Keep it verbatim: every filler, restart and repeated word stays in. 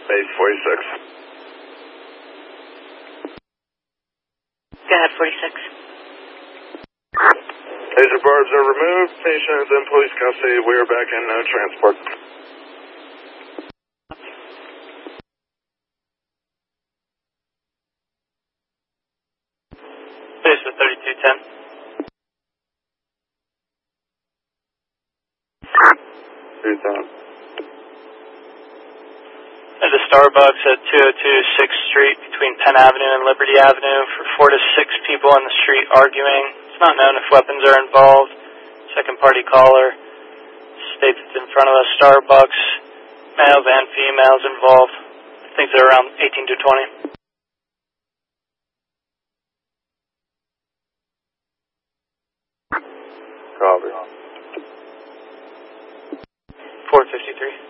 Base forty-six. Go ahead, forty-six. Laser barbs are removed. Patient is in police custody. We are back in no transport. Base for thirty-two ten. Two ten. There's a Starbucks at two oh two sixth Street between Penn Avenue and Liberty Avenue for four to six people on the street arguing. It's not known if weapons are involved. Second party caller states it's in front of a Starbucks. Males and females involved. I think they're around eighteen to twenty. Copy. four fifty-three.